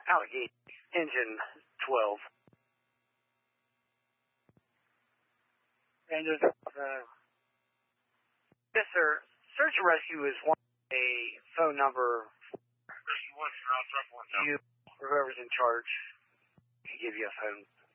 Allegheny, engine 12. Engine Yes, sir. Search and rescue is a phone number. Rescue 1, you're on drop 1 now. You, whoever's in charge, can give you a phone